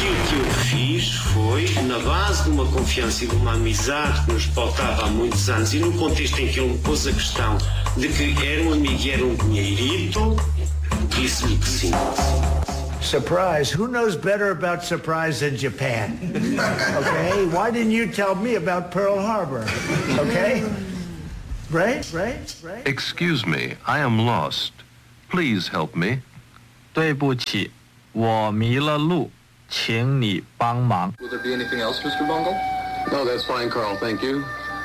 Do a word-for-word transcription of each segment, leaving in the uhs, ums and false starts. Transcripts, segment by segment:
que o que eu fiz foi, na base de uma confiança e de uma amizade que nos pautava há muitos anos e no contexto em que ele me pôs a questão de que era um amigo e era um dinheirito, disse-lhe que sim. Surprise. Who knows better about surprise than Japan? Okay? Why didn't you tell me about Pearl Harbor? Okay? Right? Right? Right? Excuse me, I am lost. Please help me. 对不起，我迷了路，请你帮忙。 Will there be anything else, Mister Bungle? No, that's fine, Carl. Thank you.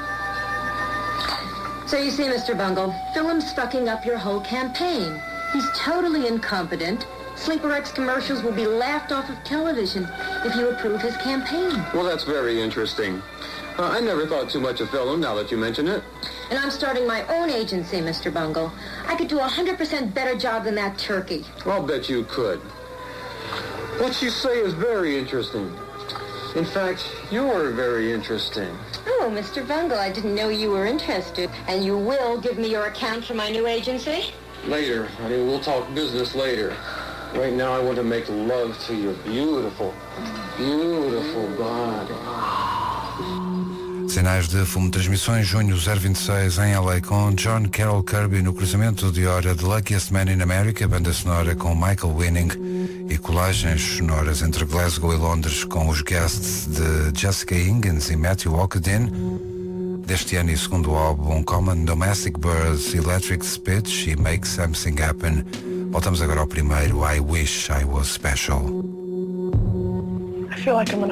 So you see, Mister Bungle, Philip's fucking up your whole campaign. He's totally incompetent. Sleeper X commercials will be laughed off of television if you approve his campaign. Well, that's very interesting. Uh, I never thought too much of Philip, now that you mention it. And I'm starting my own agency, Mister Bungle. I could do a one hundred percent better job than that turkey. I'll bet you could. What you say is very interesting. In fact, you're very interesting. Oh, Mister Bungle, I didn't know you were interested. And you will give me your account for my new agency? Later. I mean, we'll talk business later. Right now, I want to make love to your beautiful, beautiful body. Sinais de fumo, transmissões junho zero vinte e seis em L A com John Carroll Kirby no cruzamento de hora de Luckiest Man in America, banda sonora com Michael Winning e colagens sonoras entre Glasgow e Londres com os guests de Jessica Higgins e Matthew Walkadin. Deste ano e segundo álbum Common Domestic Birds, Electric Speech e Make Something Happen. Voltamos agora ao primeiro, I Wish I Was Special. I feel like I'm gonna